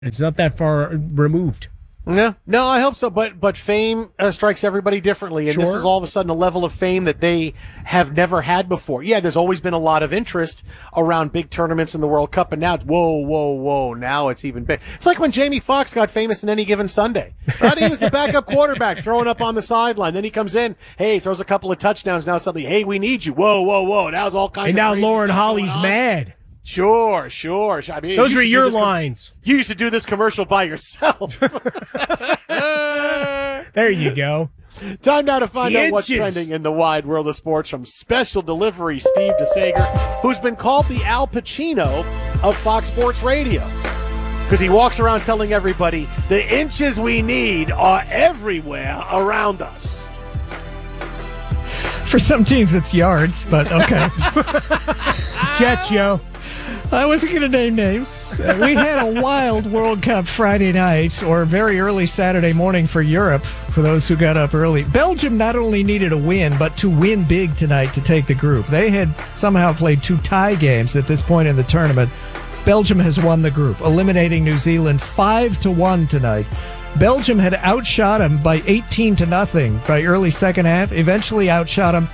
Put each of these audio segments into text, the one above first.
It's not that far removed. No, I hope so. But fame strikes everybody differently, and This is all of a sudden a level of fame that they have never had before. Yeah, there's always been a lot of interest around big tournaments in the World Cup, and now it's whoa. Now it's even big. It's like when Jamie Foxx got famous in Any Given Sunday. Right? He was the backup quarterback throwing up on the sideline. Then he comes in, hey, throws a couple of touchdowns. Now suddenly, hey, we need you. Whoa. Now it's all kinds. And of now crazy Lauren stuff Holly's mad. Sure. I mean, those were your lines. You used to do this commercial by yourself. There you go. Time now to find out what's trending in the wide world of sports from Special Delivery Steve DeSager, who's been called the Al Pacino of Fox Sports Radio. Because he walks around telling everybody the inches we need are everywhere around us. For some teams, it's yards, but okay. Jets, yo. I wasn't going to name names. We had a wild World Cup Friday night or very early Saturday morning for Europe, for those who got up early. Belgium not only needed a win, but to win big tonight to take the group. They had somehow played 2 tie games at this point in the tournament. Belgium has won the group, eliminating New Zealand 5-1 tonight. Belgium had outshot them by 18-0 by early second half, eventually outshot them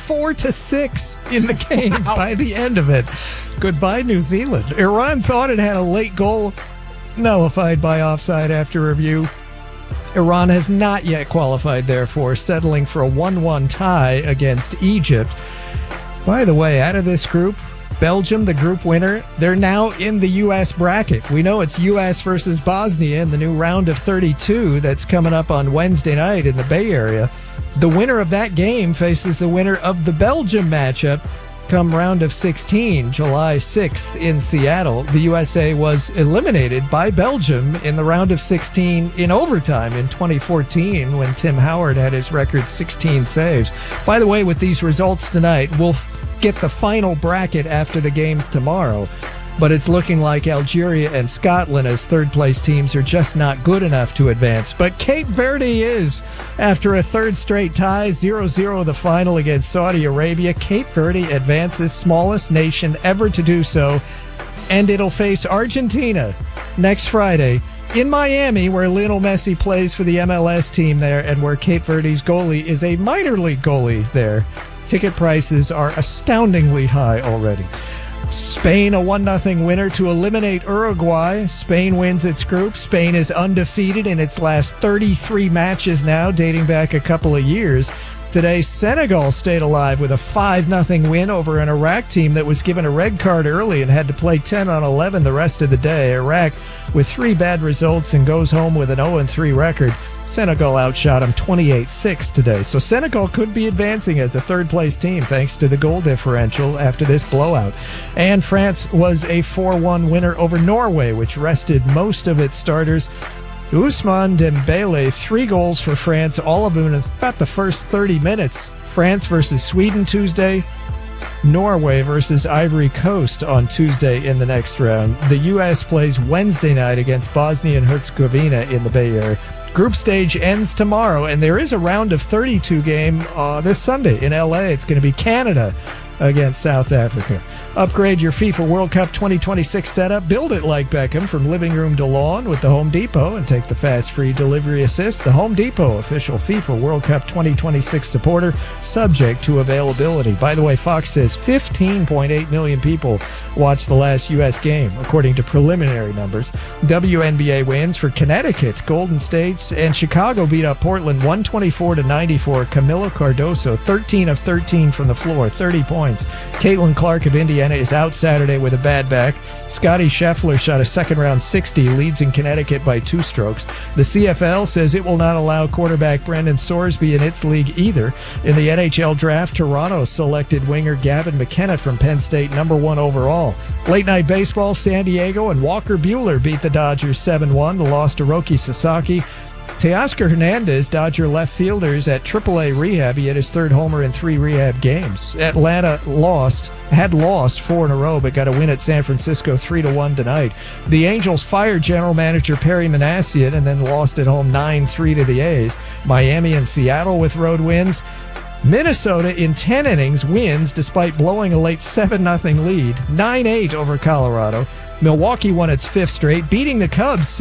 34-6 in the game by the end of it. Goodbye, New Zealand. Iran thought it had a late goal nullified by offside after review. Iran has not yet qualified, therefore, settling for a 1-1 tie against Egypt. By the way, out of this group, Belgium, the group winner, they're now in the U.S. bracket. We know it's U.S. versus Bosnia in the new round of 32 that's coming up on Wednesday night in the Bay Area. The winner of that game faces the winner of the Belgium matchup come round of 16, July 6th in Seattle. The USA was eliminated by Belgium in the round of 16 in overtime in 2014 when Tim Howard had his record 16 saves. By the way, with these results tonight, we'll get the final bracket after the games tomorrow, but it's looking like Algeria and Scotland as third-place teams are just not good enough to advance. But Cape Verde is. After a third straight tie, 0-0 the final against Saudi Arabia, Cape Verde advances, smallest nation ever to do so, and it'll face Argentina next Friday in Miami, where Lionel Messi plays for the MLS team there and where Cape Verde's goalie is a minor league goalie there. Ticket prices are astoundingly high already. Spain, a 1-0 winner to eliminate Uruguay. Spain wins its group. Spain is undefeated in its last 33 matches now, dating back a couple of years. Today, Senegal stayed alive with a 5-0 win over an Iraq team that was given a red card early and had to play 10 on 11 the rest of the day. Iraq with 3 bad results and goes home with an 0-3 record. Senegal outshot them 28-6 today. So Senegal could be advancing as a third-place team thanks to the goal differential after this blowout. And France was a 4-1 winner over Norway, which rested most of its starters. Ousmane Dembele, 3 goals for France, all of them in about the first 30 minutes. France versus Sweden Tuesday. Norway versus Ivory Coast on Tuesday in the next round. The U.S. plays Wednesday night against Bosnia and Herzegovina in the Bay Area. Group stage ends tomorrow, and there is a round of 32 game this Sunday in L.A. It's going to be Canada against South Africa. Upgrade your FIFA World Cup 2026 setup. Build it like Beckham from living room to lawn with the Home Depot and take the fast free delivery assist. The Home Depot, official FIFA World Cup 2026 supporter, subject to availability. By the way, Fox says 15.8 million people watched the last U.S. game, according to preliminary numbers. WNBA wins for Connecticut. Golden State and Chicago beat up Portland 124-94. Camilo Cardoso, 13 of 13 from the floor, 30 points. Caitlin Clark of Indiana is out Saturday with a bad back. Scotty Scheffler shot a second-round 60, leads in Connecticut by 2 strokes. The CFL says it will not allow quarterback Brendan Sorsby in its league either. In the NHL draft, Toronto selected winger Gavin McKenna from Penn State, number 1 overall. Late night baseball, San Diego and Walker Buehler beat the Dodgers 7-1. The loss to Roki Sasaki. Teoscar Hernandez, Dodger left fielders at AAA rehab. He had his 3rd homer in 3 rehab games. Atlanta had lost 4 in a row, but got a win at San Francisco 3-1 tonight. The Angels fired general manager Perry Manassian and then lost at home 9-3 to the A's. Miami and Seattle with road wins. Minnesota in 10 innings wins despite blowing a late 7-0 lead, 9-8 over Colorado. Milwaukee won its fifth straight, beating the Cubs